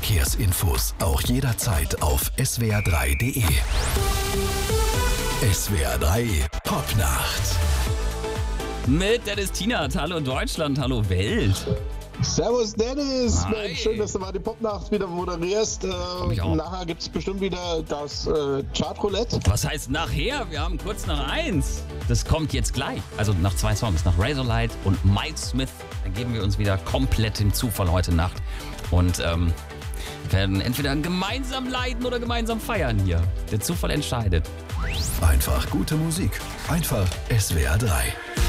Verkehrsinfos auch jederzeit auf swr3.de. SWR 3 Popnacht. Mit Dennis Tienert. Hallo Deutschland, hallo Welt. Servus Dennis, Hi. Mensch, schön, dass du mal die Popnacht wieder moderierst. Ich auch. Nachher gibt es bestimmt wieder das Chartroulette. Was heißt nachher? Wir haben kurz nach 1. Das kommt jetzt gleich. Also nach 2 Songs, nach Razorlight und Mike Smith. Dann geben wir uns wieder komplett dem Zufall heute Nacht. Und werden entweder gemeinsam leiden oder gemeinsam feiern hier. Der Zufall entscheidet. Einfach gute Musik. Einfach SWR 3.